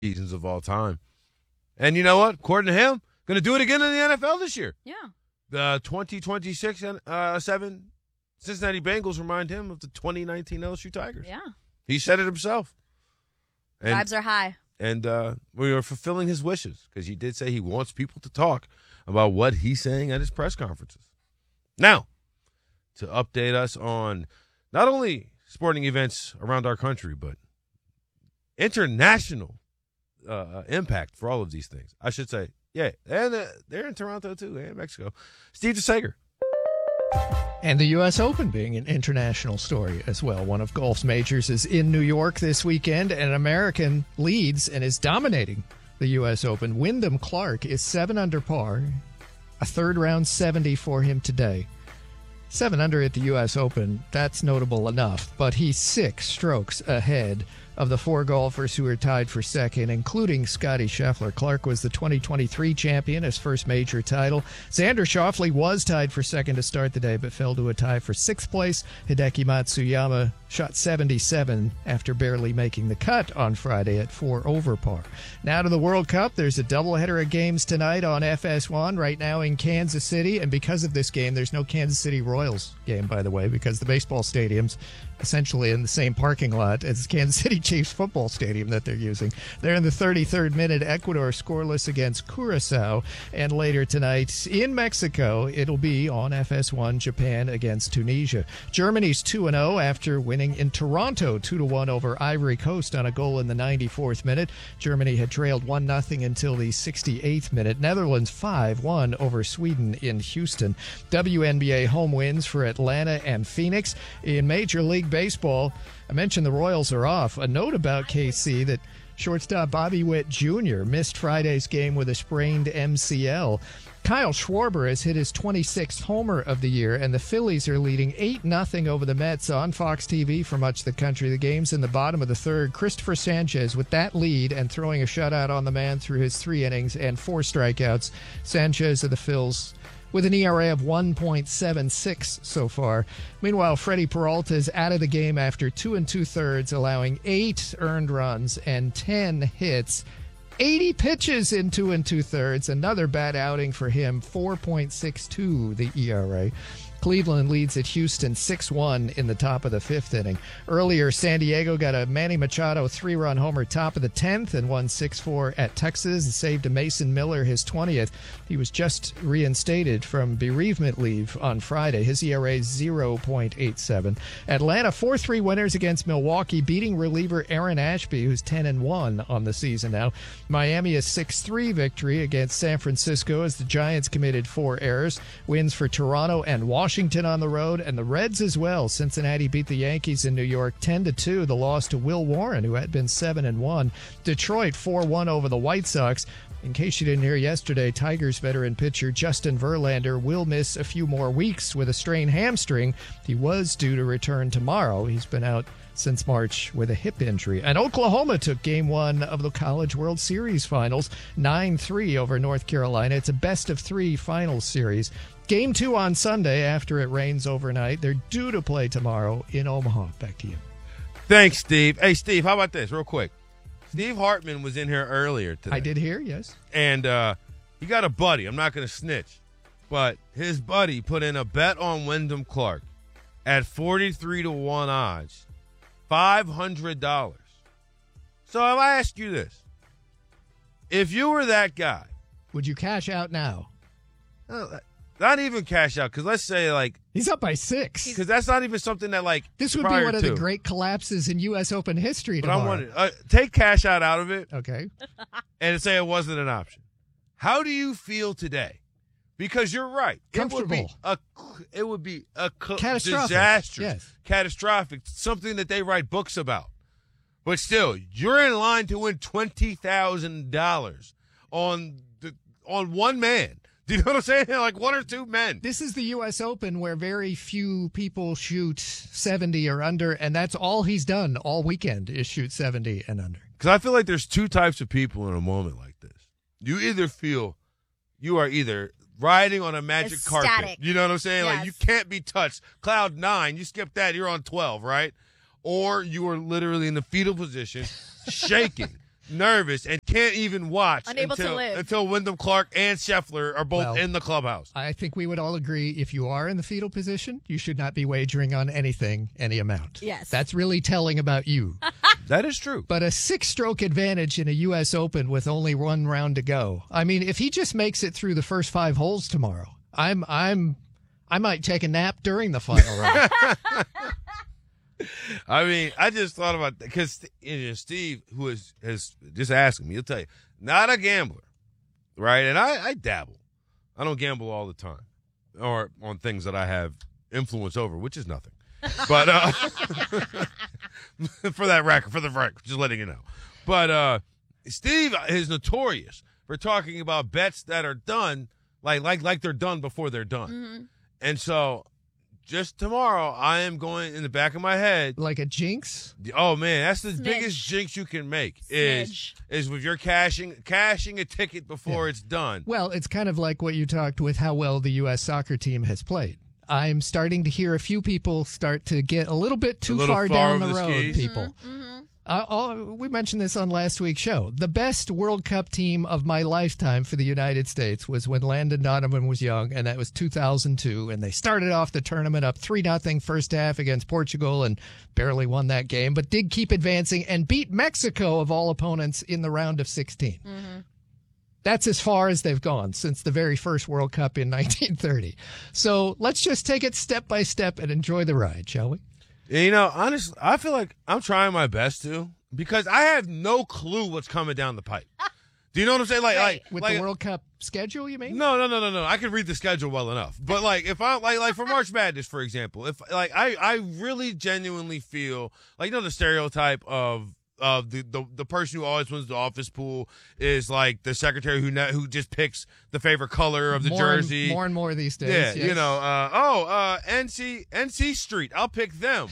seasons of all time. And you know what? According to him, going to do it again in the NFL this year. Yeah. The 2026 7 Cincinnati Bengals remind him of the 2019 LSU Tigers. Yeah. He said it himself. And, Vibes are high. And we are fulfilling his wishes because he did say he wants people to talk about what he's saying at his press conferences. Now, to update us on not only sporting events around our country, but international impact for all of these things. I should say, yeah, and they're in Toronto too, and Mexico. Steve DeSager. And the U.S. Open being an international story as well. One of golf's majors is in New York this weekend, and an American leads and is dominating the U.S. Open. Wyndham Clark is 7 under par, a third-round 70 for him today. 7 under at the U.S. Open, that's notable enough, but he's 6 strokes ahead of the 4 golfers who are tied for second, including Scottie Scheffler. Clark was the 2023 champion, his first major title. Xander Schauffele was tied for second to start the day, but fell to a tie for 6th place. Hideki Matsuyama shot 77 after barely making the cut on Friday at 4 over par. Now to the World Cup. There's a doubleheader of games tonight on FS1 right now in Kansas City, and because of this game, there's no Kansas City Royals game, by the way, because the baseball stadium's essentially in the same parking lot as Kansas City Chiefs football stadium that they're using. They're in the 33rd minute. Ecuador scoreless against Curacao. And later tonight in Mexico, it'll be on FS1, Japan against Tunisia. Germany's 2-0 after winning in Toronto 2-1 over Ivory Coast on a goal in the 94th minute. Germany had trailed 1-0 until the 68th minute. Netherlands 5-1 over Sweden in Houston. WNBA home wins for Atlanta and Phoenix. In Major League Baseball, I mentioned the Royals are off. A note about KC that shortstop Bobby Witt Jr. missed Friday's game with a sprained MCL. Kyle Schwarber has hit his 26th homer of the year, and the Phillies are leading 8-0 over the Mets on Fox TV for much of the country. The game's in the bottom of the third. Christopher Sanchez with that lead and throwing a shutout on the man through his 3 innings and 4 strikeouts. Sanchez of the Phils with an ERA of 1.76 so far. Meanwhile, Freddie Peralta is out of the game after 2 2/3, allowing 8 earned runs and 10 hits. 80 pitches in 2 2/3. Another bad outing for him, 4.62 the ERA. Cleveland leads at Houston 6-1 in the top of the 5th inning. Earlier, San Diego got a Manny Machado 3-run homer top of the 10th and won 6-4 at Texas and saved a Mason Miller his 20th. He was just reinstated from bereavement leave on Friday. His ERA is 0.87. Atlanta 4-3 winners against Milwaukee, beating reliever Aaron Ashby, who's 10-1 on the season now. Miami a 6-3 victory against San Francisco as the Giants committed 4 errors. Wins for Toronto and Washington on the road, and the Reds as well. Cincinnati beat the Yankees in New York 10-2. The loss to Will Warren, who had been 7-1. Detroit 4-1 over the White Sox. In case you didn't hear yesterday, Tigers veteran pitcher Justin Verlander will miss a few more weeks with a strained hamstring. He was due to return tomorrow. He's been out since March with a hip injury. And Oklahoma took Game 1 of the College World Series Finals, 9-3 over North Carolina. It's a best-of-3 finals series. Game 2 on Sunday after it rains overnight. They're due to play tomorrow in Omaha. Back to you. Thanks, Steve. Hey, Steve, how about this real quick? Steve Hartman was in here earlier today. I did hear, yes. And he got a buddy. I'm not going to snitch. But his buddy put in a bet on Wyndham Clark at 43-1 odds, $500. So if I ask you this, if you were that guy, would you cash out now? Not even cash out, because let's say, like... He's up by 6. Because that's not even something that, like, this would be one of the great collapses in U.S. Open history tomorrow. But I wanted, take cash out of it. Okay. And say it wasn't an option. How do you feel today? Because you're right. Comfortable. It would be a catastrophic. Disastrous. Yes. Catastrophic. Something that they write books about. But still, you're in line to win $20,000 on one man. Do you know what I'm saying? Like 1 or 2 men. This is the U.S. Open where very few people shoot 70 or under, and that's all he's done all weekend is shoot 70 and under. Because I feel like there's 2 types of people in a moment like this. You either feel you are either riding on a magic carpet. You know what I'm saying? Yes. Like you can't be touched. Cloud 9, you skip that, you're on 12, right? Or you are literally in the fetal position, shaking. nervous and can't even watch Unable to live. until Wyndham Clark and Scheffler are both in the clubhouse. I think we would all agree if you are in the fetal position, you should not be wagering on anything, any amount. Yes. That's really telling about you. That is true. But a 6-stroke advantage in a U.S. Open with only one round to go. I mean, if he just makes it through the first 5 holes tomorrow, I might take a nap during the final round. I mean, I just thought about that because Steve, who has just asking me, he'll tell you, not a gambler, right? And I dabble. I don't gamble all the time or on things that I have influence over, which is nothing. But for the record, just letting you know. But Steve is notorious for talking about bets that are done like they're done before they're done. Mm-hmm. And so just tomorrow, I am going in the back of my head. Like a jinx? Oh, man, that's the Smidge. biggest jinx you can make Smidge. is with your cashing a ticket before it's done. Well, it's kind of like what you talked with how well the U.S. soccer team has played. I'm starting to hear a few people start to get a little bit too far down the road, skis. people. We mentioned this on last week's show. The best World Cup team of my lifetime for the United States was when Landon Donovan was young, and that was 2002. And they started off the tournament up 3-0 first half against Portugal and barely won that game, but did keep advancing and beat Mexico, of all opponents, in the round of 16. That's as far as they've gone since the very first World Cup in 1930. So let's just take it step by step and enjoy the ride, shall we? You know, honestly, I feel like I'm trying my best to because I have no clue what's coming down the pipe. Do you know what I'm saying? With the World Cup schedule, you mean? No. I can read the schedule well enough. But if I like for March Madness, for example, if I really genuinely feel like the stereotype of the person who always wins the office pool is like the secretary who just picks the favorite color of the jersey. More and more these days. Yeah, yes. NC Street. I'll pick them.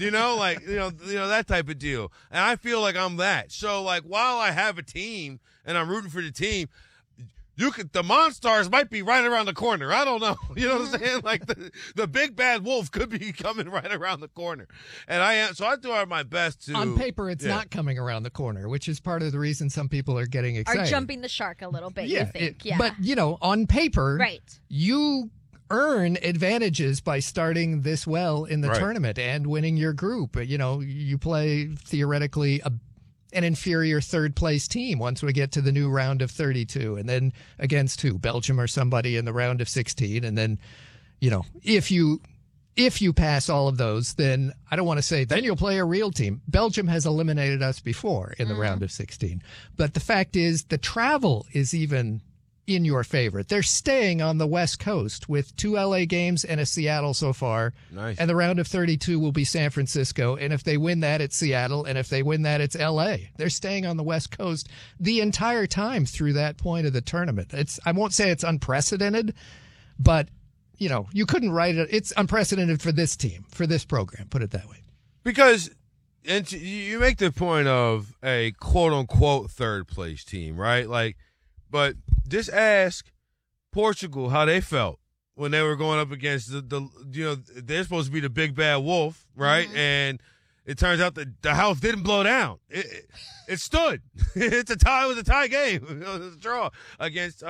That type of deal. And I feel like I'm that. So while I have a team and I'm rooting for the team, the Monstars might be right around the corner. I don't know. You know what I'm saying? Like the big bad wolf could be coming right around the corner. And I do my best to. On paper, it's not coming around the corner, which is part of the reason some people are getting excited. Are jumping the shark a little bit, you think? But, on paper, right. You earn advantages by starting this well in the tournament and winning your group. You play theoretically an inferior third-place team once we get to the new round of 32, and then against Belgium or somebody in the round of 16, and then, if you pass all of those, then I don't want to say then you'll play a real team. Belgium has eliminated us before in the round of 16, but the fact is the travel is even in your favor. They're staying on the West Coast with 2 LA games and a Seattle so far. Nice. And the round of 32 will be San Francisco. And if they win that, it's Seattle. And if they win that, it's LA. They're staying on the West Coast the entire time through that point of the tournament. I won't say it's unprecedented, but you couldn't write it. It's unprecedented for this team, for this program, put it that way. Because you make the point of a quote unquote third place team, right? But just ask Portugal how they felt when they were going up against they're supposed to be the big bad wolf, right? Mm-hmm. And it turns out that the house didn't blow down. It stood. It's a tie. It was a tie game. It was a draw against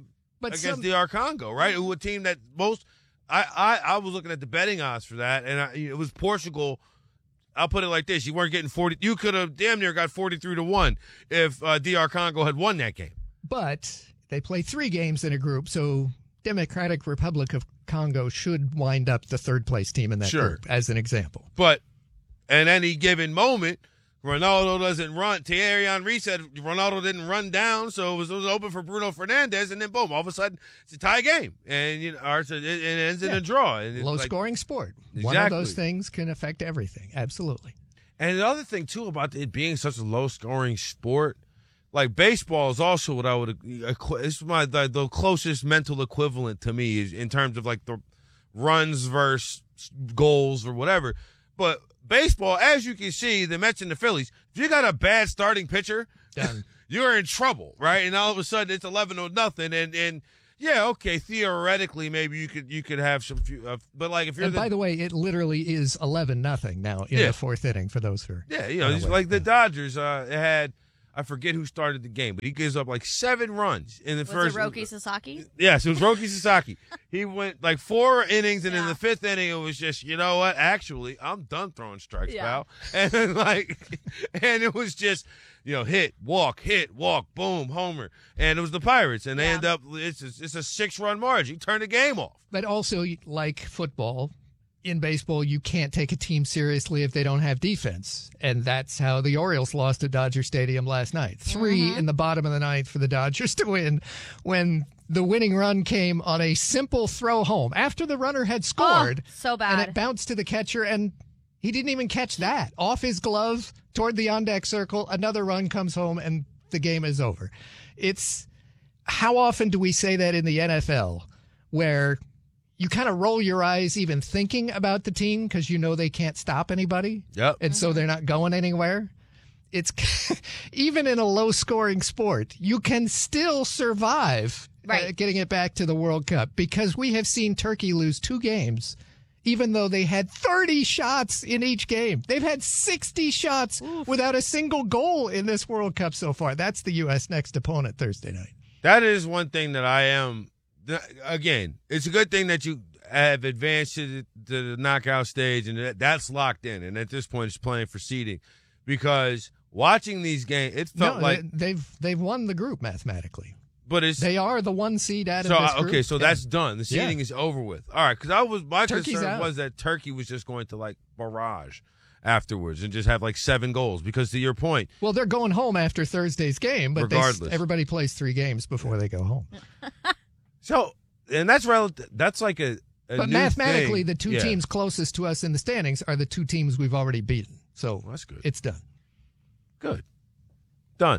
DR Congo, right? Who a team that I was looking at the betting odds for that, and it was Portugal. I'll put it like this: you weren't getting 40. You could have damn near got 43-1 if DR Congo had won that game. But they play 3 games in a group, so Democratic Republic of Congo should wind up the third-place team in that group, as an example. But at any given moment, Ronaldo doesn't run. Thierry Henry said Ronaldo didn't run down, so it was open for Bruno Fernandes, and then boom, all of a sudden it's a tie game, and it ends in a draw. Low-scoring sport. Exactly. One of those things can affect everything. Absolutely. And the other thing too about it being such a low-scoring sport. Like baseball is also what I would. It's the closest mental equivalent to me is in terms of the runs versus goals or whatever. But baseball, as you can see, the Mets and the Phillies. If you got a bad starting pitcher, you're in trouble, right? And all of a sudden it's 11-0, and yeah, okay, theoretically maybe you could have some few, but if you're. And by the way, it literally is 11-0 now in the 4th inning for those who are. Yeah, it's like the Dodgers had. I forget who started the game, but he gives up like 7 runs in the first. Was it Roki Sasaki? Yes, it was Roki Sasaki. He went like 4 innings, and in the 5th inning, it was just, you know what? Actually, I'm done throwing strikes, pal. And then, and it was just, hit, walk, boom, homer. And it was the Pirates, and they end up, it's a 6-run margin. You turn the game off. But also, like football, in baseball, you can't take a team seriously if they don't have defense. And that's how the Orioles lost at Dodger Stadium last night. 3 in the bottom of the ninth for the Dodgers to win when the winning run came on a simple throw home after the runner had scored. So bad. And it bounced to the catcher, and he didn't even catch that. Off his glove toward the on-deck circle, another run comes home, and the game is over. It's how often do we say that in the NFL where you kind of roll your eyes even thinking about the team because you know they can't stop anybody. Yep. And so they're not going anywhere. It's even in a low-scoring sport, you can still survive getting it back to the World Cup because we have seen Turkey lose 2 games, even though they had 30 shots in each game. They've had 60 shots without a single goal in this World Cup so far. That's the U.S. next opponent Thursday night. That is one thing that I am. Again, it's a good thing that you have advanced to the knockout stage, and that's locked in. And at this point, it's playing for seeding, because watching these games, it felt like they've won the group mathematically. But they are the 1 seed out of this group. Okay, so that's done. The seeding is over with. All right, because my concern was that Turkey was just going to barrage afterwards and just have 7 goals. Because to your point, well, they're going home after Thursday's game, but regardless, everybody plays 3 games before they go home. So, and that's relative. That's like a but new mathematically, thing. The 2 teams closest to us in the standings are the 2 teams we've already beaten. So that's good. It's done. Good. Done.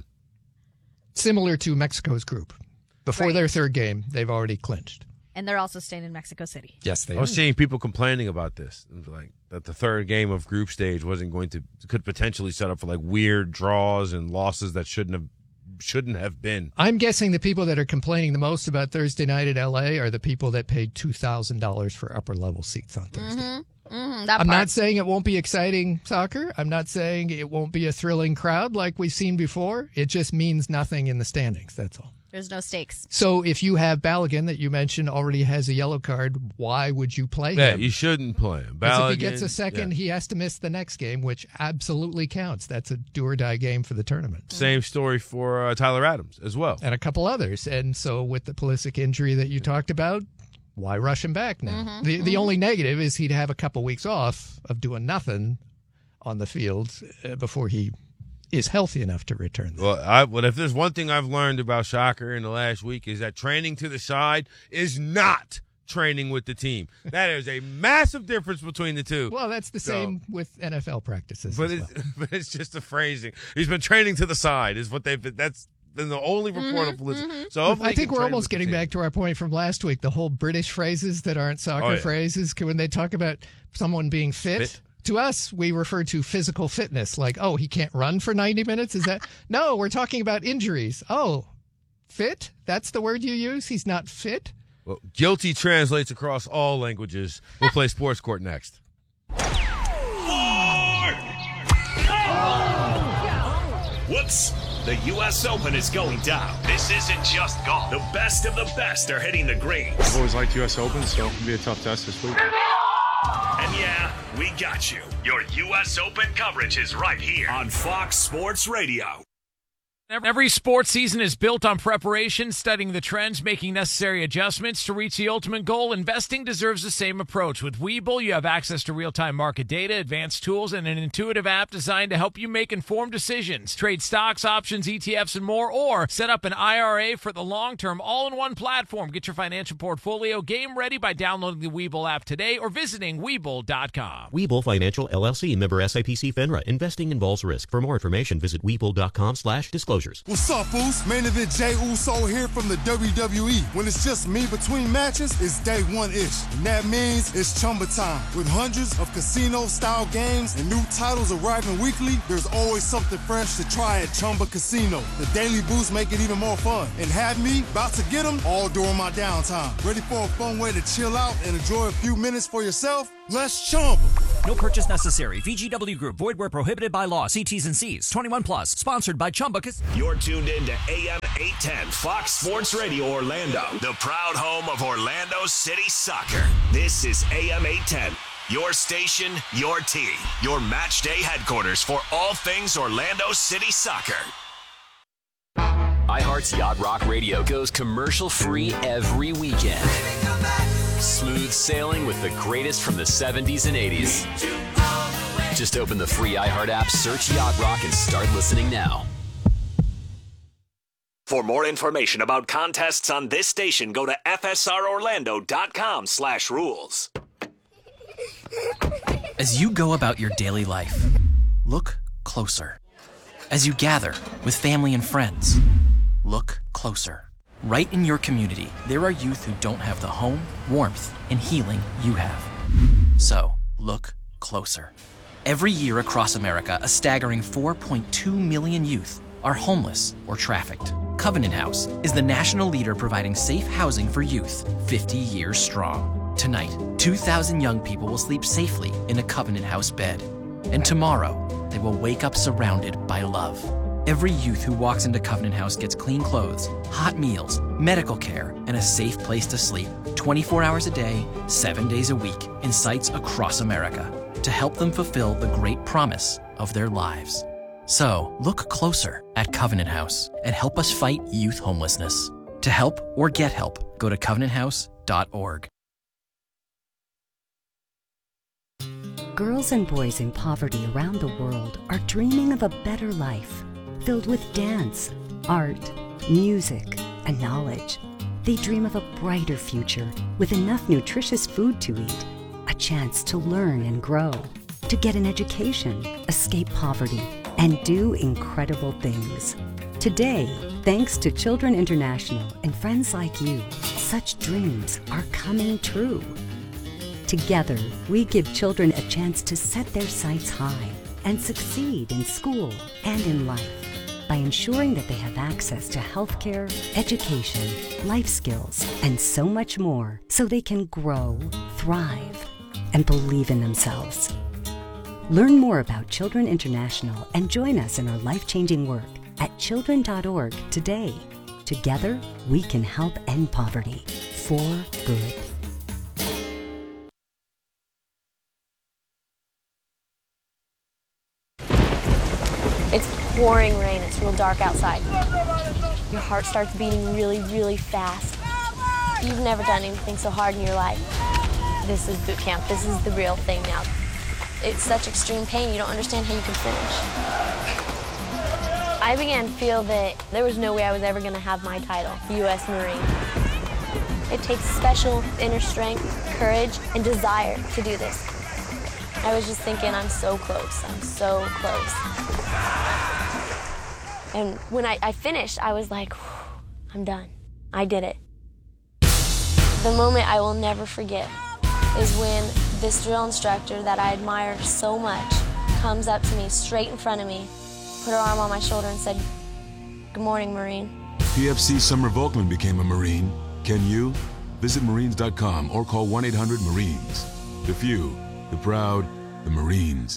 Similar to Mexico's group. Before their 3rd game, they've already clinched. And they're also staying in Mexico City. Yes, they are. I was seeing people complaining about this, that the 3rd game of group stage could potentially set up for weird draws and losses that shouldn't have been. I'm guessing the people that are complaining the most about Thursday night in L.A. are the people that paid $2,000 for upper-level seats on Thursday. I'm not saying it won't be exciting soccer. I'm not saying it won't be a thrilling crowd like we've seen before. It just means nothing in the standings, that's all. There's no stakes. So if you have Balogun, that you mentioned already has a yellow card, why would you play him? Yeah, you shouldn't play him. Because if he gets a second, he has to miss the next game, which absolutely counts. That's a do-or-die game for the tournament. Same story for Tyler Adams as well. And a couple others. And so with the Pulisic injury that you talked about, why rush him back now? The only negative is he'd have a couple weeks off of doing nothing on the field before he is healthy enough to return. Well, if there's one thing I've learned about soccer in the last week is that training to the side is not training with the team. That is a massive difference between the two. Well, that's the same with NFL practices. But it's just a phrasing. He's been training to the side is what they've been. That's been the only report of Pulisic. So I think we're almost getting back to our point from last week. The whole British phrases that aren't soccer phrases, when they talk about someone being fit. To us, we refer to physical fitness, like, oh, he can't run for 90 minutes? Is that? No, we're talking about injuries. Oh, fit? That's the word you use? He's not fit? Well, guilty translates across all languages. We'll play Sports Court next. Whoops. The U.S. Open is going down. This isn't just golf. The best of the best are hitting the greens. I've always liked U.S. Open, so it'll be a tough test this week. And yeah, we got you. Your U.S. Open coverage is right here on Fox Sports Radio. Every sports season is built on preparation, studying the trends, making necessary adjustments to reach the ultimate goal. Investing deserves the same approach. With Webull, you have access to real-time market data, advanced tools, and an intuitive app designed to help you make informed decisions. Trade stocks, options, ETFs, and more, or set up an IRA for the long term, all-in-one platform. Get your financial portfolio game ready by downloading the Webull app today or visiting Webull.com. Webull Financial, LLC, member SIPC FINRA. Investing involves risk. For more information, visit Webull.com/disclosures. What's up, Boost? Main event Jey Uso here from the WWE. When it's just me between matches, it's day one-ish. And that means it's Chumba time. With hundreds of casino-style games and new titles arriving weekly, there's always something fresh to try at Chumba Casino. The Daily Boost make it even more fun. And have me about to get them all during my downtime. Ready for a fun way to chill out and enjoy a few minutes for yourself? Let's Chumba. No purchase necessary. VGW Group. Void where prohibited by law. See T's and C's. 21 plus. Sponsored by Chumba. You're tuned in to AM 810 Fox Sports Radio Orlando, the proud home of Orlando City Soccer. This is AM 810, your station, your team, your match day headquarters for all things Orlando City Soccer. iHeart's Yacht Rock Radio goes commercial-free every weekend. Smooth sailing with the greatest from the 70s and 80s. Just open the free iHeart app, search Yacht Rock, and start listening now. For more information about contests on this station, go to fsrorlando.com/rules. As you go about your daily life, look closer. As you gather with family and friends, look closer. Right in your community, there are youth who don't have the home, warmth, and healing you have. So, look closer. Every year across America, a staggering 4.2 million youth are homeless or trafficked. Covenant House is the national leader providing safe housing for youth, 50 years strong. Tonight, 2,000 young people will sleep safely in a Covenant House bed. And tomorrow, they will wake up surrounded by love. Every youth who walks into Covenant House gets clean clothes, hot meals, medical care, and a safe place to sleep 24 hours a day, 7 days a week in sites across America to help them fulfill the great promise of their lives. So, look closer at Covenant House and help us fight youth homelessness. To help or get help, go to covenanthouse.org. Girls and boys in poverty around the world are dreaming of a better life, filled with dance, art, music, and knowledge. They dream of a brighter future with enough nutritious food to eat, a chance to learn and grow, to get an education, escape poverty, and do incredible things. Today, thanks to Children International and friends like you, such dreams are coming true. Together, we give children a chance to set their sights high and succeed in school and in life by ensuring that they have access to healthcare, education, life skills, and so much more so they can grow, thrive, and believe in themselves. Learn more about Children International and join us in our life-changing work at children.org today. Together, we can help end poverty for good. It's pouring rain. It's real dark outside. Your heart starts beating really, really fast. You've never done anything so hard in your life. This is boot camp. This is the real thing now. It's such extreme pain, you don't understand how you can finish. I began to feel that there was no way I was ever going to have my title, U.S. Marine. It takes special inner strength, courage, and desire to do this. I was just thinking, I'm so close. I'm so close. And when I finished, I was like, I'm done. I did it. The moment I will never forget is when this drill instructor that I admire so much comes up to me straight in front of me, put her arm on my shoulder and said, "Good morning, Marine." PFC Summer Volkman became a Marine. Can you? Visit Marines.com or call 1-800-MARINES. The few, the proud, the Marines.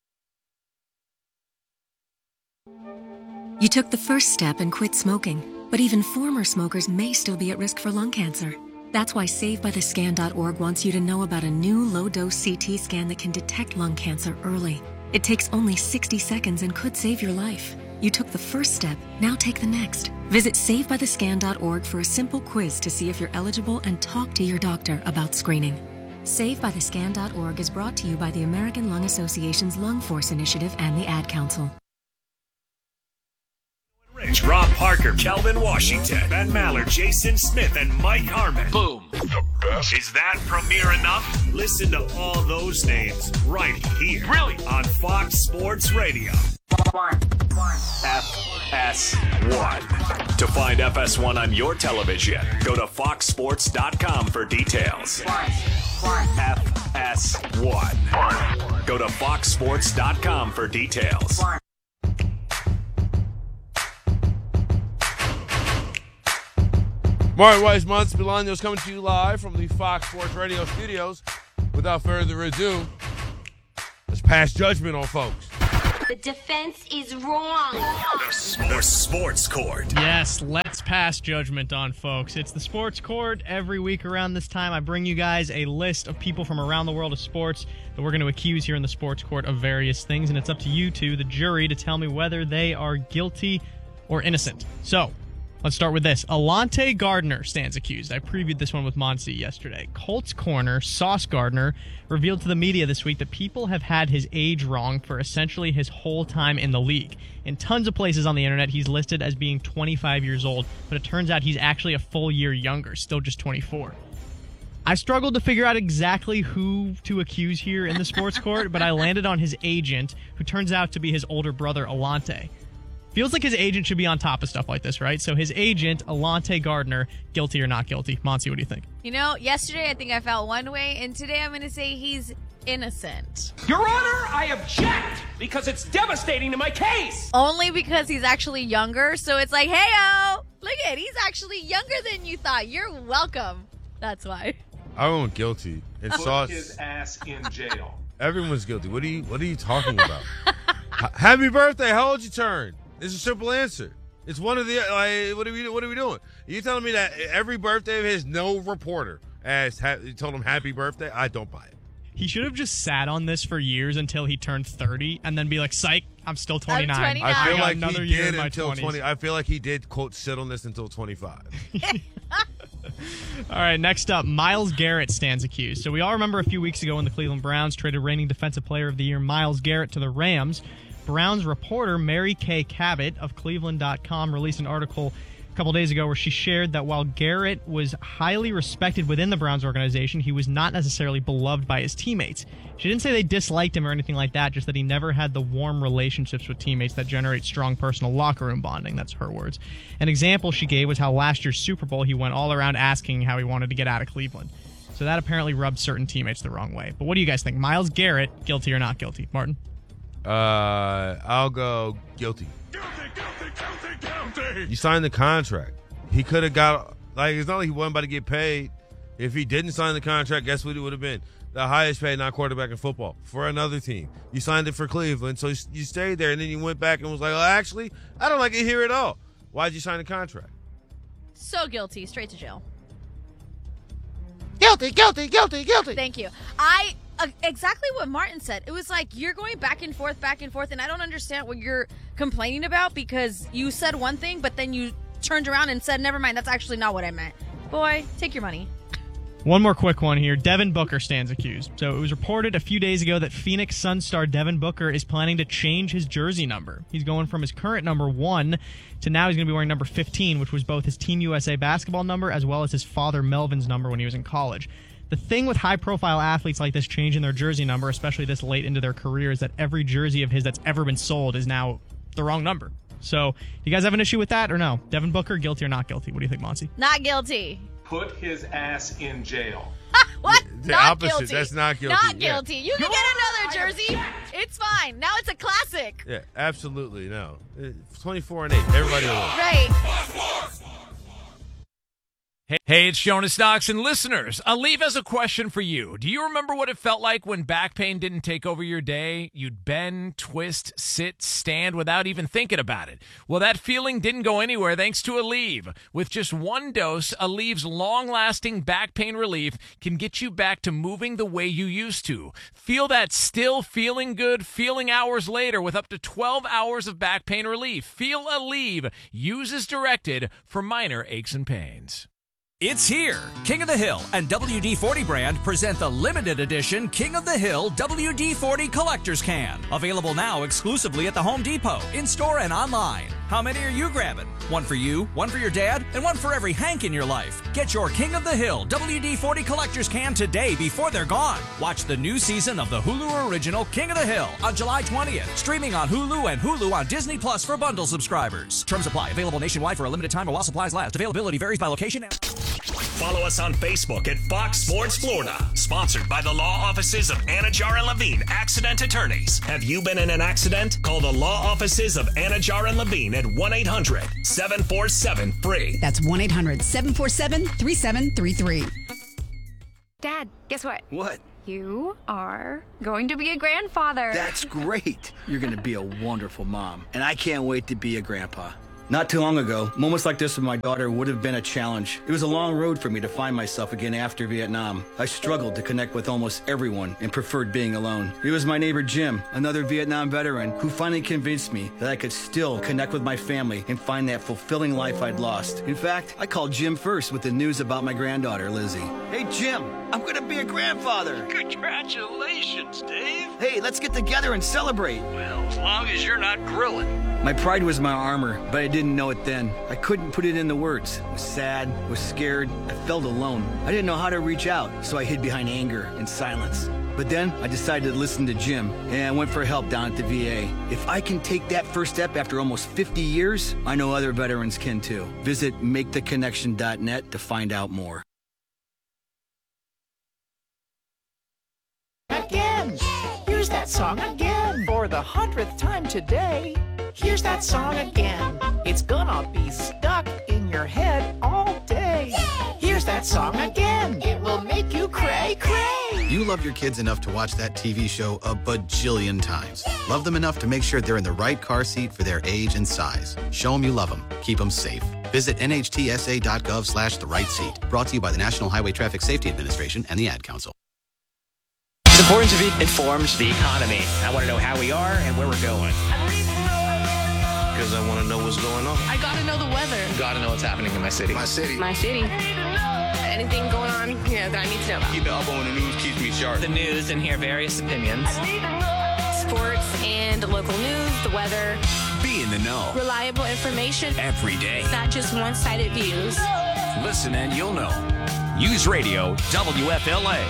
You took the first step and quit smoking, but even former smokers may still be at risk for lung cancer. That's why SaveByTheScan.org wants you to know about a new low-dose CT scan that can detect lung cancer early. It takes only 60 seconds and could save your life. You took the first step, now take the next. Visit SaveByTheScan.org for a simple quiz to see if you're eligible and talk to your doctor about screening. SaveByTheScan.org is brought to you by the American Lung Association's Lung Force Initiative and the Ad Council. Rich, Rob Parker, Kelvin Washington, Ben Maller, Jason Smith, and Mike Harmon. Boom. The best. Is that premiere enough? Listen to all those names right here. Brilliant. On Fox Sports Radio. FS1. To find FS1 on your television, go to foxsports.com for details. FS1. Go to foxsports.com for details. Mario Weismont, Bolaños coming to you live from the Fox Sports Radio studios. Without further ado, Let's pass judgment on folks. The defense is wrong. The Sports Court. Yes, let's pass judgment on folks. It's the Sports Court. Every week around this time, I bring you guys a list of people from around the world of sports that we're going to accuse here in the Sports Court of various things, and it's up to you two, the jury, to tell me whether they are guilty or innocent. So, let's start with this. Alante Gardner stands accused. I previewed this one with Monsi yesterday. Colts corner Sauce Gardner revealed to the media this week that people have had his age wrong for essentially his whole time in the league. In tons of places on the internet, he's listed as being 25 years old, but it turns out he's actually a full year younger, still just 24. I struggled to figure out exactly who to accuse here in the Sports Court, but I landed on his agent, who turns out to be his older brother, Alante. Feels like his agent should be on top of stuff like this, right? So his agent, Alante Gardner, guilty or not guilty? Monsi, what do you think? You know, yesterday I think I felt one way, and today I'm going to say he's innocent. Your Honor, I object because it's devastating to my case. Only because he's actually younger, so it's like, hey-o, look at it, he's actually younger than you thought. You're welcome. That's why. I went guilty. And Put Sauce, his ass in jail. Everyone's guilty. What are you talking about? Happy birthday. How old you turn? It's a simple answer. It's one of the what are we doing? Are you telling me that every birthday of his, no reporter told him happy birthday? I don't buy it. He should have just sat on this for years until he turned 30 and then be like, psych, I'm still 29. I'm 29. I feel like another he year did in my until 20s. 20. I feel like he did, quote, sit on this until 25. All right, next up, Myles Garrett stands accused. So we all remember a few weeks ago when the Cleveland Browns traded reigning Defensive Player of the Year Myles Garrett to the Rams. Browns reporter Mary Kay Cabot of Cleveland.com released an article a couple days ago where she shared that while Garrett was highly respected within the Browns organization, he was not necessarily beloved by his teammates. She didn't say they disliked him or anything like that, just that he never had the warm relationships with teammates that generate strong personal locker room bonding. That's her words. An example she gave was how last year's Super Bowl he went all around asking how he wanted to get out of Cleveland. So that apparently rubbed certain teammates the wrong way. But what do you guys think? Myles Garrett, guilty or not guilty? Martin? I'll go guilty. Guilty. You signed the contract. He could have got, it's not like he wasn't about to get paid. If he didn't sign the contract, guess what it would have been? The highest paid non-quarterback in football for another team. You signed it for Cleveland, so you stayed there, and then you went back and was like, actually, I don't like it here at all. Why'd you sign the contract? So guilty. Straight to jail. Guilty. Thank you. Exactly what Martin said. It was like you're going back and forth, and I don't understand what you're complaining about because you said one thing, but then you turned around and said, never mind, that's actually not what I meant. Boy, take your money. One more quick one here. Devin Booker stands accused. So it was reported a few days ago that Phoenix Suns star Devin Booker is planning to change his jersey number. He's going from his current number 1 to now he's going to be wearing number 15, which was both his Team USA basketball number as well as his father Melvin's number when he was in college. The thing with high-profile athletes like this changing their jersey number, especially this late into their career, is that every jersey of his that's ever been sold is now the wrong number. So, you guys have an issue with that or no? Devin Booker, guilty or not guilty? What do you think, Monsi? Not guilty. Put his ass in jail. What? The not opposite. Guilty. That's not guilty. Not guilty. You can get another jersey. It's fine. Now it's a classic. Yeah, absolutely no. 24 and 8. Everybody will. Right. Hey, it's Jonas Knox, and listeners, Aleve has a question for you. Do you remember what it felt like when back pain didn't take over your day? You'd bend, twist, sit, stand without even thinking about it. Well, that feeling didn't go anywhere thanks to Aleve. With just one dose, Aleve's long-lasting back pain relief can get you back to moving the way you used to. Feel that still feeling good feeling hours later with up to 12 hours of back pain relief. Feel Aleve. Use as directed for minor aches and pains. It's here. King of the Hill and WD-40 brand present the limited edition King of the Hill WD-40 Collector's Can. Available now exclusively at the Home Depot, in-store and online. How many are you grabbing? One for you, one for your dad, and one for every Hank in your life. Get your King of the Hill WD-40 Collector's Can today before they're gone. Watch the new season of the Hulu original King of the Hill on July 20th. Streaming on Hulu and Hulu on Disney Plus for bundle subscribers. Terms apply. Available nationwide for a limited time or while supplies last. Availability varies by location. Follow us on Facebook at Fox Sports Florida. Sponsored by the law offices of Anajar and Levine, accident attorneys. Have you been in an accident? Call the law offices of Anajar and Levine at 1-800-747-FREE. That's 1-800-747-3733. Dad, guess what? What? You are going to be a grandfather. That's great. You're going to be a wonderful mom. And I can't wait to be a grandpa. Not too long ago, moments like this with my daughter would have been a challenge. It was a long road for me to find myself again after Vietnam. I struggled to connect with almost everyone and preferred being alone. It was my neighbor Jim, another Vietnam veteran, who finally convinced me that I could still connect with my family and find that fulfilling life I'd lost. In fact, I called Jim first with the news about my granddaughter, Lizzie. Hey, Jim, I'm going to be a grandfather. Congratulations, Dave. Hey, let's get together and celebrate. Well, as long as you're not grilling. My pride was my armor, but I didn't know it then. I couldn't put it into words. I was sad, was scared, I felt alone. I didn't know how to reach out, so I hid behind anger and silence. But then I decided to listen to Jim, and I went for help down at the VA. If I can take that first step after almost 50 years, I know other veterans can too. Visit maketheconnection.net to find out more. Again! Here's that song again! For the 100th time today, here's that song again. It's gonna be stuck in your head all day. Here's that song again. It will make you cray, cray. You love your kids enough to watch that TV show a bajillion times. Love them enough to make sure they're in the right car seat for their age and size. Show them you love them. Keep them safe. Visit nhtsa.gov/the right seat. Brought to you by the National Highway Traffic Safety Administration and the Ad Council. It's important to be informed the economy. I want to know how we are and where we're going. Because I want to know what's going on. I got to know the weather. Got to know what's happening in my city. My city. My city. Anything going on, that I need to know about. Keep it up on the news, keeps me sharp. The news and hear various opinions. Sports and local news, the weather. Be in the know. Reliable information. Every day. Not just one-sided views. Listen and you'll know. News Radio WFLA.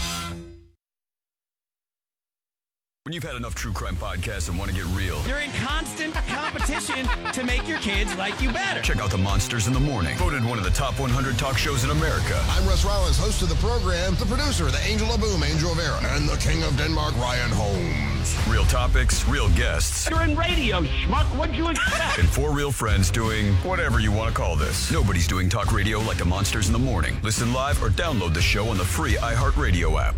When you've had enough true crime podcasts and want to get real, you're in constant competition to make your kids like you better. Check out The Monsters in the Morning, voted one of the top 100 talk shows in America. I'm Russ Rollins, host of the program, the producer, the Angel of Boom, Angel of Era, and the King of Denmark, Ryan Holmes. Real topics, real guests. You're in radio, schmuck. What'd you expect? And four real friends doing whatever you want to call this. Nobody's doing talk radio like The Monsters in the Morning. Listen live or download the show on the free iHeartRadio app.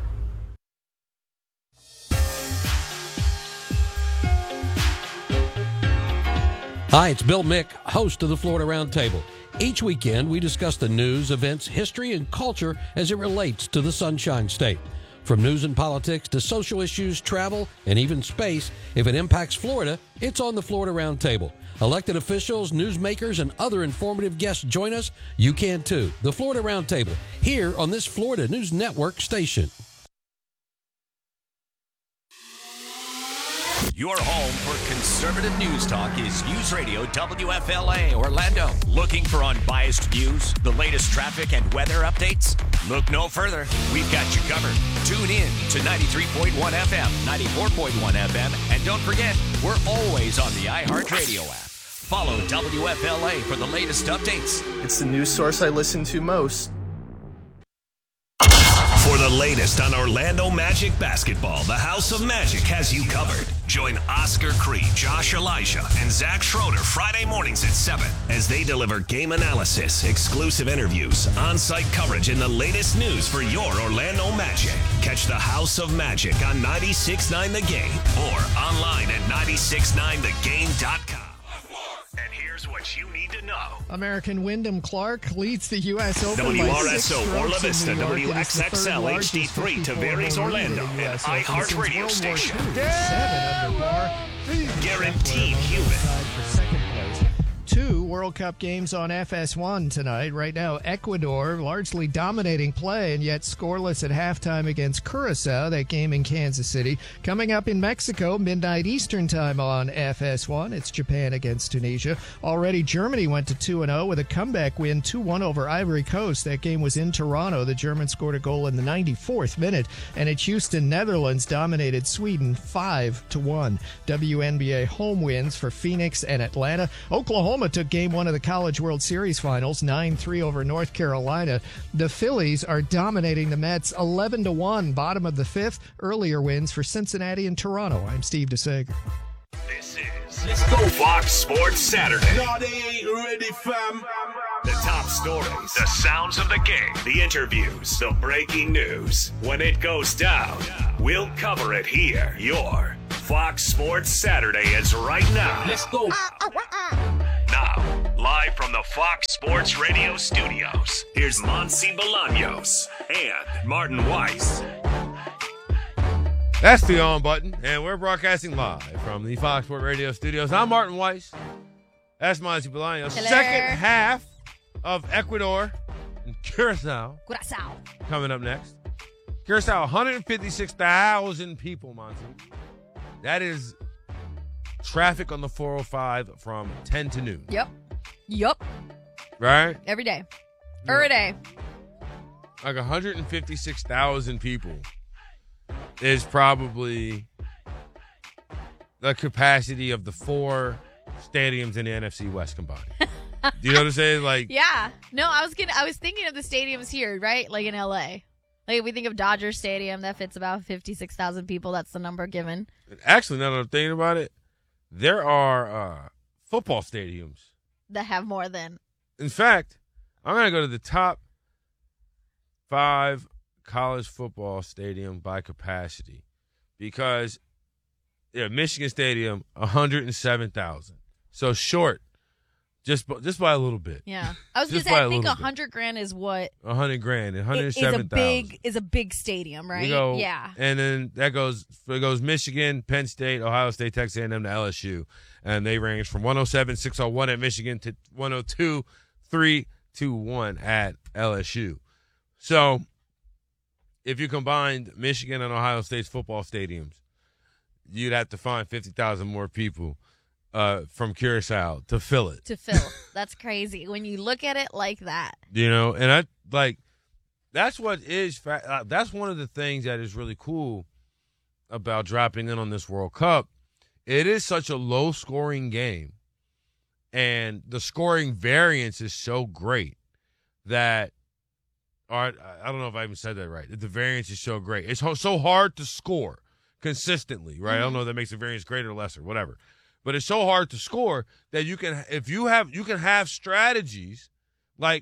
Hi, it's Bill Mick, host of the Florida Roundtable. Each weekend, we discuss the news, events, history, and culture as it relates to the Sunshine State. From news and politics to social issues, travel, and even space, if it impacts Florida, it's on the Florida Roundtable. Elected officials, newsmakers, and other informative guests join us. You can too. The Florida Roundtable, here on this Florida News Network station. Your home for conservative news talk is News Radio WFLA Orlando. Looking for unbiased views, the latest traffic and weather updates? Look no further. We've got you covered. Tune in to 93.1 FM, 94.1 FM, and don't forget, we're always on the iHeartRadio app. Follow WFLA for the latest updates. It's the news source I listen to most. For the latest on Orlando Magic basketball, the House of Magic has you covered. Join Oscar Cree, Josh Elijah, and Zach Schroeder Friday mornings at 7 as they deliver game analysis, exclusive interviews, on-site coverage, and the latest news for your Orlando Magic. Catch the House of Magic on 96.9 The Game or online at 969thegame.com. And here's what you need to know. American Wyndham Clark leads the U.S. Open WRSO Orla Vista, WXXL HD3, Tavares Orlando, and iHeart Radio station. Guaranteed human. 2 World Cup games on FS1 tonight. Right now, Ecuador largely dominating play and yet scoreless at halftime against Curacao, that game in Kansas City. Coming up in Mexico, midnight Eastern time on FS1, it's Japan against Tunisia. Already Germany went to 2-0 with a comeback win 2-1 over Ivory Coast. That game was in Toronto. The Germans scored a goal in the 94th minute, and at Houston, Netherlands dominated Sweden 5-1. WNBA home wins for Phoenix and Atlanta. Oklahoma took Game 1 of the College World Series Finals 9-3 over North Carolina. The Phillies are dominating the Mets 11-1, bottom of the 5th. Earlier wins for Cincinnati and Toronto. I'm Steve DeSager. This is Fox Sports Saturday. No, they ain't ready, fam. The top stories, the sounds of the game, the interviews, the breaking news. When it goes down, we'll cover it here. Your Fox Sports Saturday is right now. Let's go. Now, live from the Fox Sports Radio studios, here's Monty Bolaños and Martin Weiss. That's the on button, and we're broadcasting live from the Fox Sports Radio studios. I'm Martin Weiss. That's Monty Bolaños. Hello. Second half of Ecuador and Curacao. Curacao. Coming up next. Curacao, 156,000 people, Monty. That is traffic on the 405 from 10 to noon. Yep. Right? Every day. Every day. Like 156,000 people is probably the capacity of the 4 stadiums in the NFC West combined. Do you know what I'm saying? Like, yeah. No, I was thinking of the stadiums here, right? Like in LA. Like if we think of Dodger Stadium, that fits about 56,000 people. That's the number given. Actually, now that I'm thinking about it, there are football stadiums that have more than. In fact, I'm going to go to the top 5 college football stadium by capacity because Michigan Stadium, 107,000. So short, just by a little bit. Yeah. I was going to say, I think $100,000 is what? $100,000, 107,000 is a big stadium, right? Yeah. And then it goes Michigan, Penn State, Ohio State, Texas A&M to LSU. And they range from 107,601 at Michigan to 102,321 at LSU. So if you combined Michigan and Ohio State's football stadiums, you'd have to find 50,000 more people from Curacao to fill it. That's crazy when you look at it like that. You know, and that's what is that's one of the things that is really cool about dropping in on this World Cup. It is such a low-scoring game, and the scoring variance is so great that I don't know if I even said that right. The variance is so great. It's so hard to score consistently, right? Mm-hmm. I don't know if that makes the variance greater or lesser, whatever. But it's so hard to score that you can have strategies like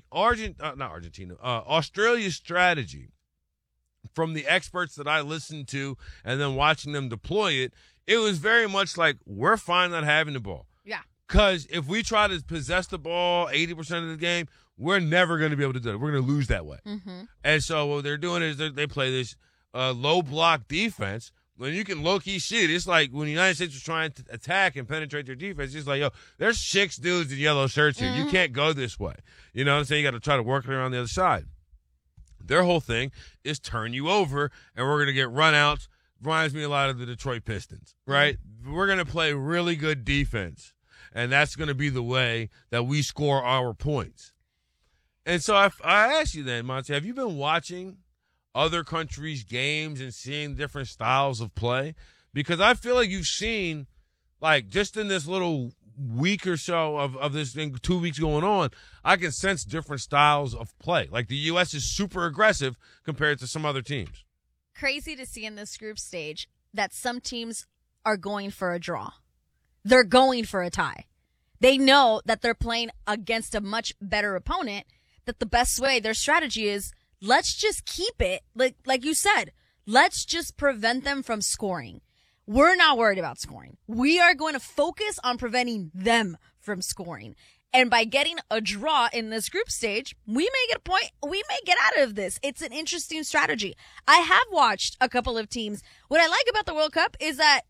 Australia's strategy from the experts that I listened to and then watching them deploy it. It was very much like we're fine not having the ball. Yeah. Because if we try to possess the ball 80% of the game, we're never going to be able to do it. We're going to lose that way. Mm-hmm. And so what they're doing is they play this low block defense. When you can low-key see it, it's like when the United States was trying to attack and penetrate their defense, it's like, yo, there's 6 dudes in yellow shirts here. Mm-hmm. You can't go this way. You know what I'm saying? You got to try to work it around the other side. Their whole thing is turn you over, and we're going to get run-outs. Reminds me a lot of the Detroit Pistons, right? Mm-hmm. We're going to play really good defense, and that's going to be the way that we score our points. And so I ask you then, Monty, have you been watching other countries' games and seeing different styles of play? Because I feel like you've seen, like, just in this little week or so of this thing, 2 weeks going on, I can sense different styles of play. Like, the U.S. is super aggressive compared to some other teams. Crazy to see in this group stage that some teams are going for a draw. They're going for a tie. They know that they're playing against a much better opponent, that the best way, their strategy is, let's just keep it, like you said, let's just prevent them from scoring. We're not worried about scoring. We are going to focus on preventing them from scoring. And by getting a draw in this group stage, we may get a point. We may get out of this. It's an interesting strategy. I have watched a couple of teams. What I like about the World Cup is that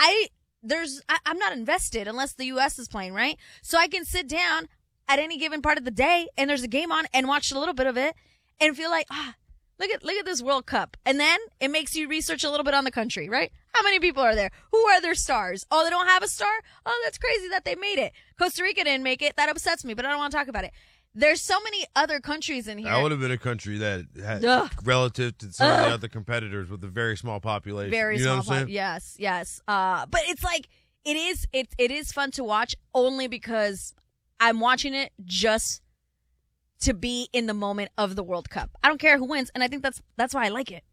I'm not invested unless the U.S. is playing, right? So I can sit down at any given part of the day and there's a game on and watch a little bit of it and feel like, look at this World Cup. And then it makes you research a little bit on the country, right? How many people are there? Who are their stars? Oh, they don't have a star? Oh, that's crazy that they made it. Costa Rica didn't make it. That upsets me, but I don't want to talk about it. There's so many other countries in here. That would have been a country that had, relative to some of the other competitors with a very small population. Very small population. Yes. But it's like, it is fun to watch only because I'm watching it just to be in the moment of the World Cup. I don't care who wins, and I think that's why I like it.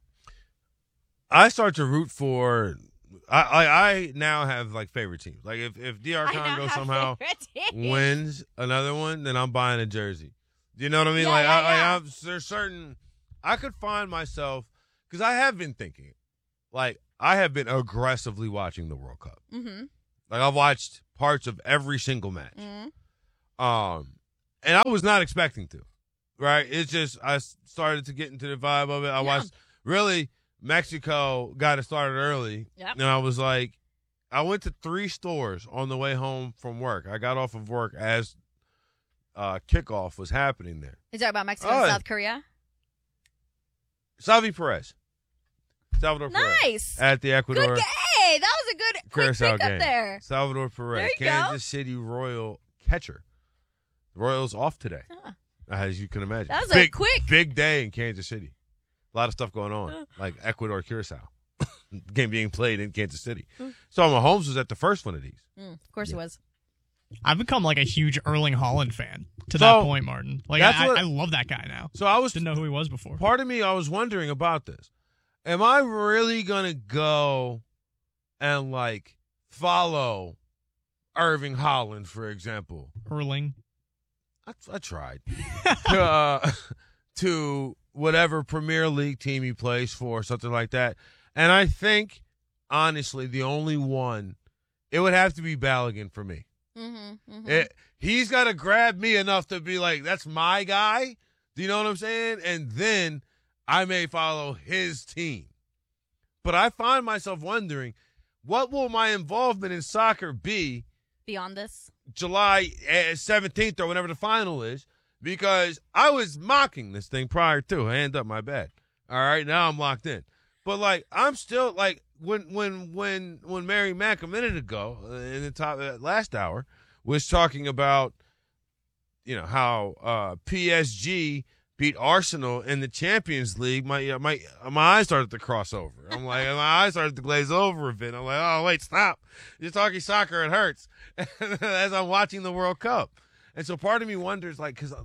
I start to root for. I now have like favorite teams. Like if DR Congo somehow wins another one, then I'm buying a jersey. You know what I mean? Yeah, there's certain. I could find myself because I have been thinking, like I have been aggressively watching the World Cup. Mm-hmm. Like I've watched parts of every single match. Mm-hmm. And I was not expecting to. Right? It's just I started to get into the vibe of it. I watched really Mexico got it started early. Yep. And I was like, I went to 3 stores on the way home from work. I got off of work as kickoff was happening there. You talking about Mexico and South Korea? Salvador Perez. Nice. At the Ecuador. Good. Hey, that was a good quick pick up there. Salvador Perez, there you Kansas City Royal catcher. The Royals off today. As you can imagine. That was a quick. Big day in Kansas City. A lot of stuff going on, like Ecuador, Curacao. Game being played in Kansas City. So Mahomes was at the first one of these. Of course he was. I've become like a huge Erling Haaland fan to that point, Martin. Like I love that guy now. So I didn't know who he was before. Part of me, I was wondering about this. Am I really going to go and like follow Erling Haaland, for example? Erling. I tried to whatever Premier League team he plays for, something like that. And I think, honestly, the only one, it would have to be Balogun for me. He's got to grab me enough to be like, that's my guy. Do you know what I'm saying? And then I may follow his team. But I find myself wondering, what will my involvement in soccer be beyond this? July 17th or whenever the final is, because I was mocking this thing prior to. Hand up my bed. All right, now I'm locked in. But like I'm still like when Mary Mack a minute ago in the top last hour was talking about how PSG beat Arsenal in the Champions League, my eyes started to cross over. I'm like, my eyes started to glaze over a bit. I'm like, oh wait, stop! You're talking soccer, it hurts. As I'm watching the World Cup, and so part of me wonders, like, because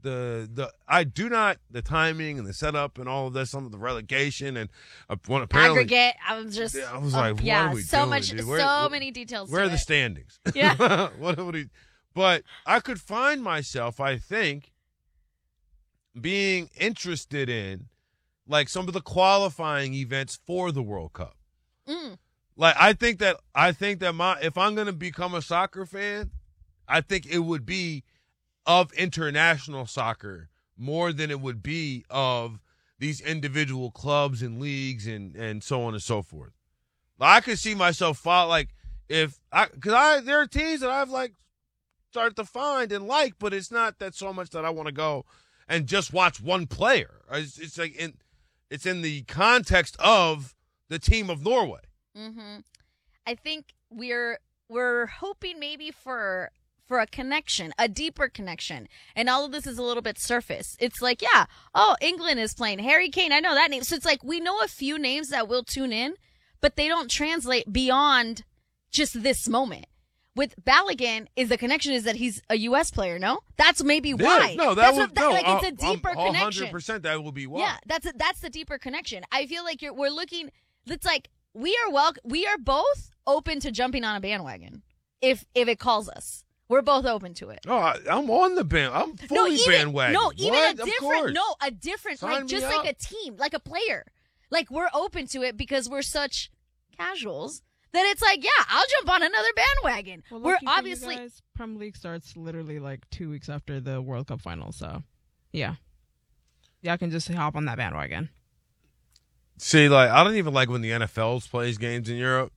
the timing and the setup and all of this, some of the relegation and aggregate. I was like, what are we so doing, much, dude? so many details. Where are the standings? Yeah. But I could find myself, I think, being interested in like some of the qualifying events for the World Cup. Like I think that if I'm going to become a soccer fan, I think it would be of international soccer more than it would be of these individual clubs and leagues and so on and so forth. I could see myself there are teams that I've like started to find and like, but it's not that so much that I want to go and just watch one player. It's like it's in the context of the team of Norway. I think we're hoping maybe for a connection, a deeper connection, and all of this is a little bit surface. It's like, England is playing Harry Kane. I know that name. So it's like we know a few names that will tune in, but they don't translate beyond just this moment. With Balogun, the connection is that he's a U.S. player, no? That's maybe why. No, it's a deeper connection. 100% that will be why. Yeah, that's the deeper connection. I feel like we're looking, it's like we are both open to jumping on a bandwagon if it calls us. We're both open to it. Oh, I'm on the band. I'm fully bandwagon. No, even what? a different, Sign just like a team, like a player. Like we're open to it because we're such casuals. Then it's like, I'll jump on another bandwagon. Well, we're obviously Premier League starts literally like 2 weeks after the World Cup final, so yeah, y'all can just hop on that bandwagon. See, like I don't even like when the NFL plays games in Europe.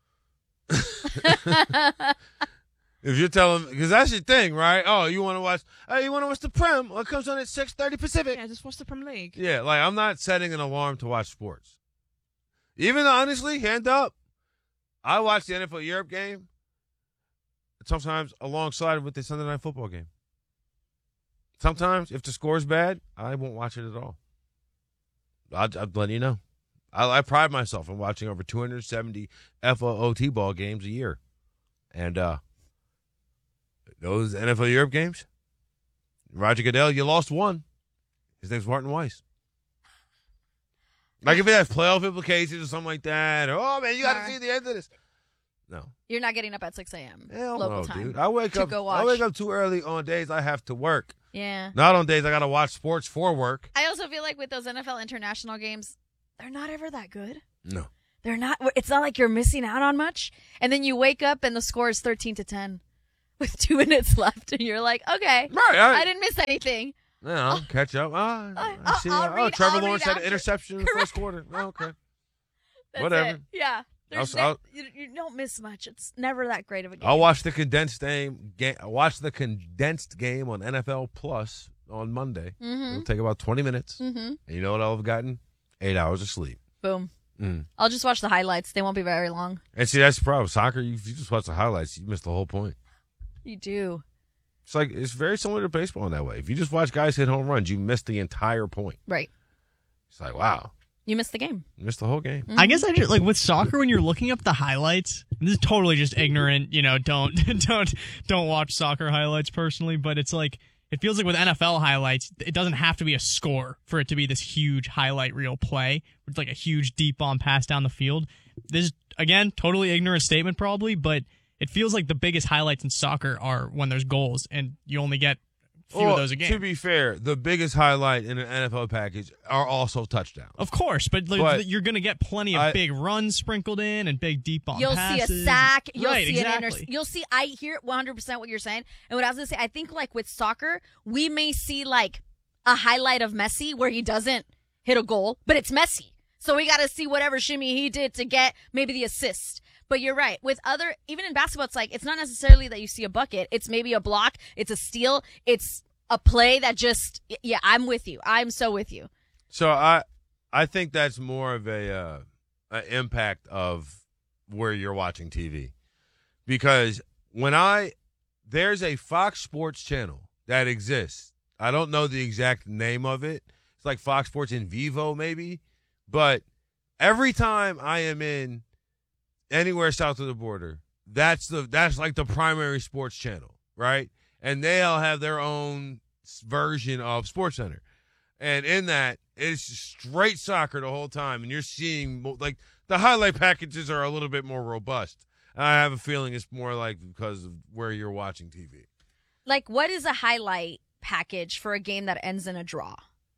If you're telling, because that's your thing, right? Oh, you want to watch? You want to watch the Prem? Well, it comes on at 6:30 Pacific. Yeah, just watch the Premier League. Yeah, like I'm not setting an alarm to watch sports. Even honestly, hand up. I watch the NFL Europe game sometimes alongside with the Sunday Night Football game. Sometimes, if the score's bad, I won't watch it at all. I'll let you know. I pride myself in watching over 270 FOOT ball games a year. And those NFL Europe games, Roger Goodell, you lost one. His name's Martin Weiss. Like if it has playoff implications or something like that, or, oh, man, you got to see the end of this. No. You're not getting up at 6 a.m. Hell local no, time. dude. I wake up too early on days I have to work. Yeah. Not on days I got to watch sports for work. I also feel like with those NFL international games, they're not ever that good. No. They're not. It's not like you're missing out on much. And then you wake up and the score is 13-10 with 2 minutes left. And you're like, okay, right, I didn't miss anything. No, catch up. I see. Trevor Lawrence had an interception in the first quarter. Oh, okay. That's Whatever. It. Yeah. You don't miss much. It's never that great of a game. I'll watch the condensed game. Watch the condensed game on NFL Plus on Monday. Mm-hmm. It'll take about 20 minutes. Mm-hmm. And you know what I'll have gotten? 8 hours of sleep. Boom. I'll just watch the highlights. They won't be very long. And see, that's the problem. Soccer, if you just watch the highlights, you miss the whole point. You do. It's very similar to baseball in that way. If you just watch guys hit home runs, you miss the entire point. Right. It's like, wow. You missed the game. You missed the whole game. I guess I just, like with soccer, when you're looking up the highlights, this is totally just ignorant, don't watch soccer highlights personally, but it's like, it feels like with NFL highlights, it doesn't have to be a score for it to be this huge highlight reel play. It's like a huge deep bomb pass down the field. This is, again, totally ignorant statement probably, but it feels like the biggest highlights in soccer are when there's goals, and you only get a few of those a game. To be fair, the biggest highlight in an NFL package are also touchdowns. Of course, but you're going to get plenty of big runs sprinkled in and big deep bomb passes. You'll see a sack. You'll right, see exactly. I hear 100% what you're saying. And what I was going to say, I think like with soccer, we may see like a highlight of Messi where he doesn't hit a goal, but it's Messi. So we got to see whatever shimmy he did to get maybe the assist. But you're right. With even in basketball, it's like, it's not necessarily that you see a bucket. It's maybe a block. It's a steal. It's a play that just, yeah, I'm with you. I'm so with you. So I think that's more of a impact of where you're watching TV. Because there's a Fox Sports channel that exists. I don't know the exact name of it. It's like Fox Sports in Vivo maybe. But every time I am in anywhere south of the border, that's like the primary sports channel, right? And they'll have their own version of SportsCenter. And in that, it's straight soccer the whole time. And you're seeing, like, the highlight packages are a little bit more robust. I have a feeling it's more like because of where you're watching TV. Like, what is a highlight package for a game that ends in a draw?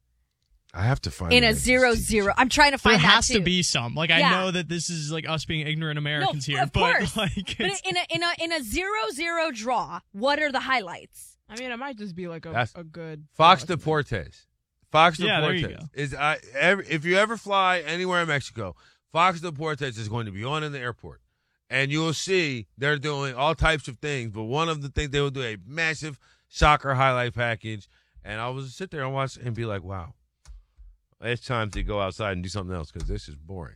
I have to find in a 0-0. I'm trying to find that There has too. to be some. Like, I know that this is like us being ignorant Americans here, of but course. like, but in a 0-0 draw, what are the highlights? I mean, it might just be like a good Fox Deportes. Fox Deportes. There you go. Is if you ever fly anywhere in Mexico, Fox Deportes is going to be on in the airport, and you will see they're doing all types of things. But one of the things they will do a massive soccer highlight package, and I will just sit there and watch and be like, wow. It's time to go outside and do something else because this is boring.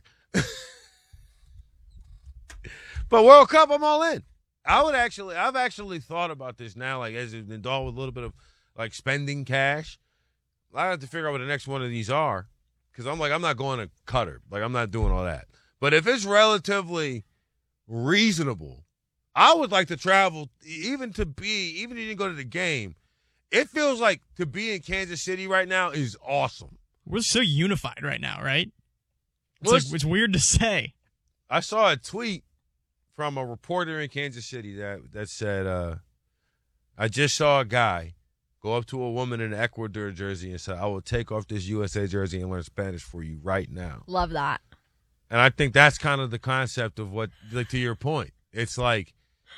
But World Cup, I'm all in. I've actually thought about this now, like as an adult with a little bit of like spending cash. I have to figure out what the next one of these are because I'm not going to Qatar. Like I'm not doing all that. But if it's relatively reasonable, I would like to travel even if you didn't go to the game. It feels like to be in Kansas City right now is awesome. We're so unified right now, right? It's weird to say. I saw a tweet from a reporter in Kansas City that said, I just saw a guy go up to a woman in an Ecuador jersey and say, I will take off this USA jersey and learn Spanish for you right now. Love that. And I think that's kind of the concept of what, like to your point. It's like,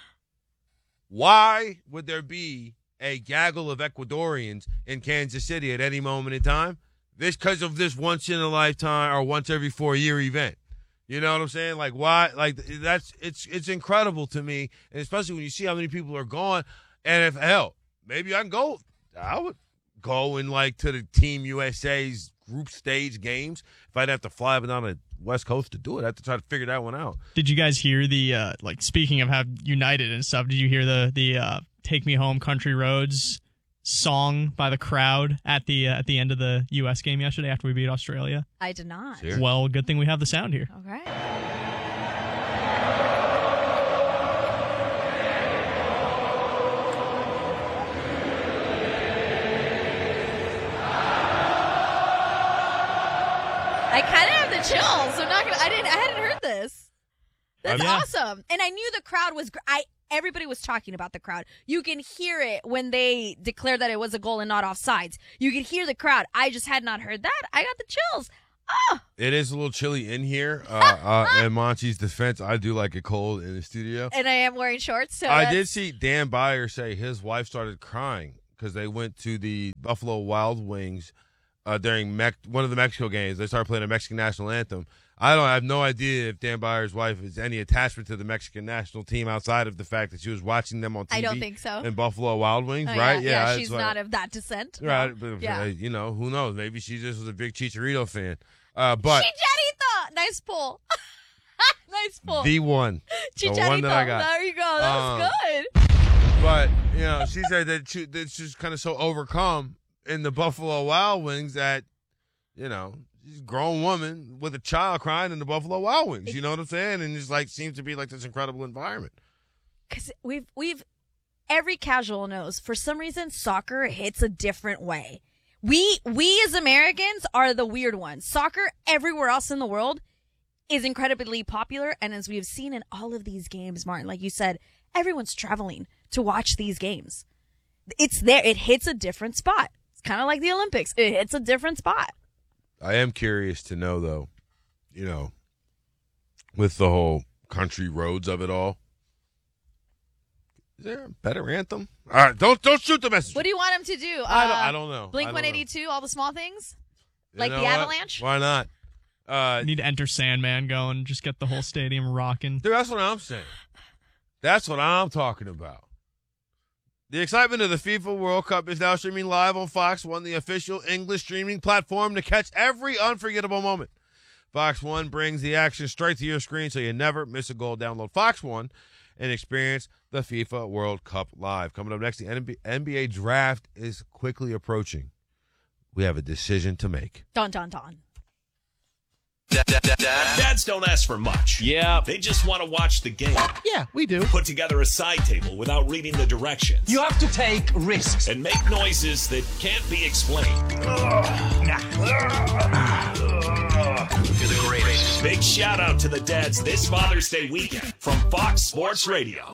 why would there be a gaggle of Ecuadorians in Kansas City at any moment in time? This because of this once in a lifetime or once every 4-year event. You know what I'm saying? Like why? Like it's incredible to me, and especially when you see how many people are gone. And if maybe I would go and like to the Team USA's group stage games. If I'd have to fly up and down the West Coast to do it, I have to try to figure that one out. Did you guys hear the like speaking of how united and stuff? Did you hear the "Take Me Home, Country Roads" song by the crowd at the end of the U.S. game yesterday after we beat Australia? I did not. Sure. Well, good thing we have the sound here. Okay. I kind of have the chills. I hadn't heard this. That's awesome. And I knew the crowd was everybody was talking about the crowd. You can hear it when they declared that it was a goal and not offsides. You could hear the crowd. I just had not heard that. I got the chills. Oh. It is a little chilly in here. In Monty's defense, I do like it cold in the studio. And I am wearing shorts. So I did see Dan Byer say his wife started crying because they went to the Buffalo Wild Wings during one of the Mexico games. They started playing a Mexican national anthem. I have no idea if Dan Byer's wife has any attachment to the Mexican national team outside of the fact that she was watching them on TV. I don't think so. In Buffalo Wild Wings, Oh, right? Yeah, she's not of that descent. Right, No. but Yeah. you know, who knows? Maybe she just was a big Chicharito fan. But Chicharito! Nice pull. Nice pull. the one Chicharito. that I got. There you go. That was good. But, you know, she said that she's kind of so overcome in the Buffalo Wild Wings that, you know, she's a grown woman with a child crying in the Buffalo Wild Wings. You know what I'm saying? And it's like seems to be like this incredible environment. Because we've every casual knows for some reason soccer hits a different way. We as Americans are the weird ones. Soccer everywhere else in the world is incredibly popular, and as we've seen in all of these games, Martin, like you said, everyone's traveling to watch these games. It's there. It hits a different spot. It's kind of like the Olympics. It hits a different spot. I am curious to know, though, you know, with the whole country roads of it all, is there a better anthem? All right, don't shoot the message. What do you want him to do? I don't know. Blink I don't 182, all the small things? You Like know the what? Avalanche? Why not? Need to Enter Sandman going, just get the whole stadium rocking. Dude, that's what I'm saying. That's what I'm talking about. The excitement of the FIFA World Cup is now streaming live on Fox One, the official English streaming platform to catch every unforgettable moment. Fox One brings the action straight to your screen so you never miss a goal. Download Fox One and experience the FIFA World Cup live. Coming up next, the NBA draft is quickly approaching. We have a decision to make. Dun, dun, dun. Dads don't ask for much. Yeah. They just want to watch the game. Yeah, we do. Put together a side table without reading the directions. You have to take risks. And make noises that can't be explained. You're the greatest. Big shout out to the dads this Father's Day weekend from Fox Sports Radio.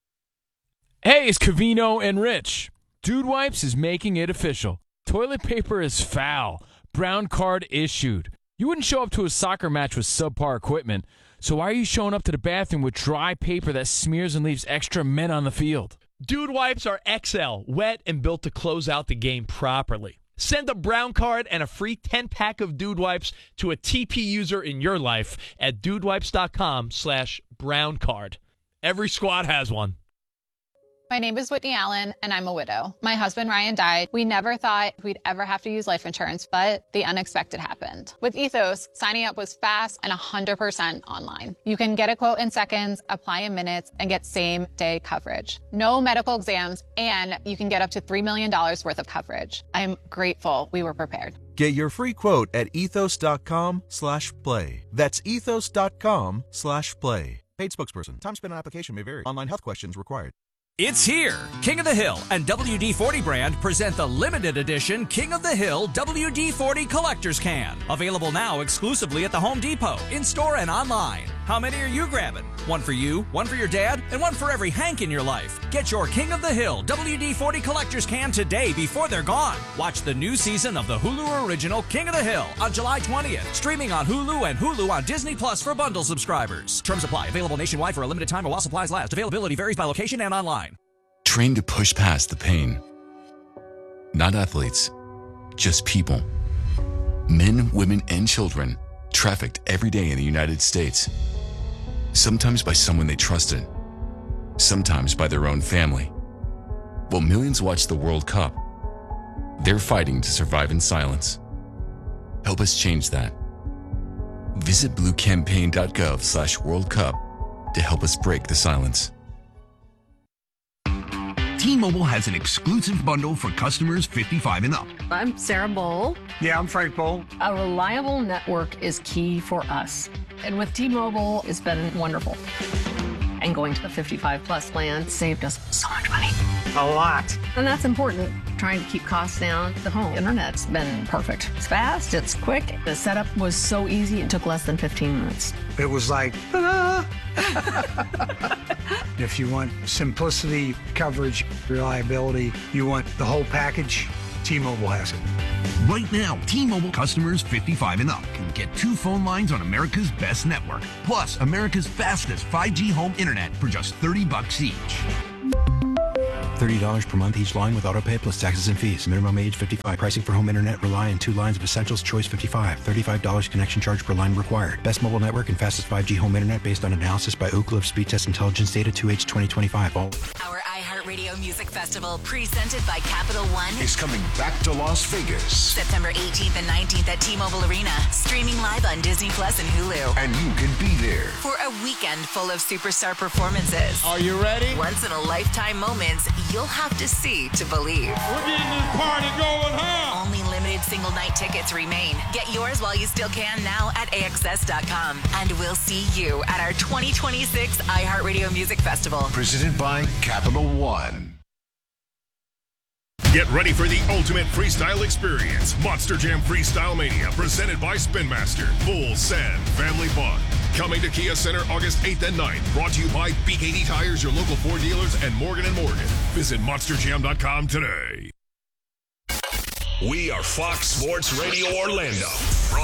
Hey, it's Covino and Rich. Dude Wipes is making it official. Toilet paper is foul. Brown card issued. You wouldn't show up to a soccer match with subpar equipment, so why are you showing up to the bathroom with dry paper that smears and leaves extra men on the field? Dude Wipes are XL, wet and built to close out the game properly. Send a brown card and a free 10-pack of Dude Wipes to a TP user in your life at dudewipes.com/brown card. Every squad has one. My name is Whitney Allen, and I'm a widow. My husband, Ryan, died. We never thought we'd ever have to use life insurance, but the unexpected happened. With Ethos, signing up was fast and 100% online. You can get a quote in seconds, apply in minutes, and get same-day coverage. No medical exams, and you can get up to $3 million worth of coverage. I'm grateful we were prepared. Get your free quote at ethos.com/play. That's ethos.com/play. Paid spokesperson. Time spent on application may vary. Online health questions required. It's here. King of the Hill and WD-40 brand present the limited edition King of the Hill WD-40 Collector's Can. Available now exclusively at the Home Depot, in-store and online. How many are you grabbing? One for you, one for your dad, and one for every Hank in your life. Get your King of the Hill WD-40 Collector's Can today before they're gone. Watch the new season of the Hulu original King of the Hill on July 20th. Streaming on Hulu and Hulu on Disney Plus for bundle subscribers. Terms apply. Available nationwide for a limited time while supplies last. Availability varies by location and online. Train to push past the pain. Not athletes, just people. Men, women, and children trafficked every day in the United States. Sometimes by someone they trusted, sometimes by their own family. While millions watch the World Cup, they're fighting to survive in silence. Help us change that. Visit bluecampaign.gov/World Cup to help us break the silence. T-Mobile has an exclusive bundle for customers 55 and up. I'm Sarah Bowl. Yeah, I'm Frank Bowl. A reliable network is key for us. And with T-Mobile, it's been wonderful. And going to the 55-plus plan saved us so much money. A lot. And that's important. Trying to keep costs down. The home internet's been perfect. It's fast, it's quick. The setup was so easy, it took less than 15 minutes. It was like, ta-da! If you want simplicity, coverage, reliability, you want the whole package, T-Mobile has it. Right now, T-Mobile customers 55 and up can get 2 phone lines on America's best network, plus America's fastest 5G home internet for just $30 each. $30 per month each line with autopay plus taxes and fees. Minimum age 55. Pricing for home internet rely on 2 lines of Essentials Choice 55. $35 connection charge per line required. Best mobile network and fastest 5G home internet based on analysis by Ookla of Speed Test Intelligence data 2H 2025. All. Our iHeartRadio Music Festival, presented by Capital One, is coming back to Las Vegas. September 18th and 19th at T-Mobile Arena. Streaming live on Disney Plus and Hulu. And you can be there for a weekend full of superstar performances. Are you ready? Once-in-a-lifetime moments you'll have to see to believe. We're getting this party going, huh? Only limited single night tickets remain. Get yours while you still can now at AXS.com. And we'll see you at our 2026 iHeartRadio Music Festival. Presented by Capital One. Get ready for the ultimate freestyle experience. Monster Jam Freestyle Mania, presented by Spin Master. Full send family fun. Coming to Kia Center August 8th and 9th. Brought to you by BKD Tires, your local Ford dealers, and Morgan & Morgan. Visit monsterjam.com today. We are Fox Sports Radio Orlando.